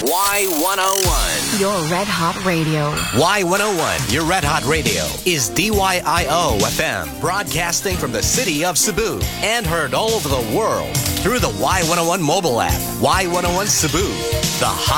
Y101. Your Red Hot Radio. Y101, your Red Hot Radio, is DYIO FM, broadcasting from the city of Cebu and heard all over the world through the Y101 mobile app. Y101 Cebu, the hot